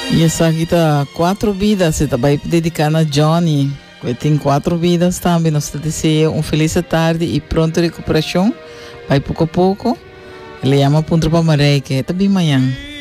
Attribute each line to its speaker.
Speaker 1: E essa aqui tá 4 vidas, você tá vai dedicar a Johnny, que tem 4 vidas também. Nós te desejamos feliz tarde e pronta recuperação. Vai pouco a pouco. Ele chama Punta para Maré, que é bem amanhã.